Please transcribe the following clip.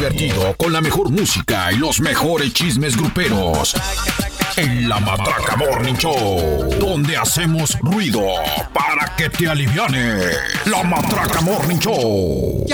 divertido con la mejor música y los mejores chismes gruperos. En La Matraca Morning Show, donde hacemos ruido para que te aliviane. La Matraca Morning Show.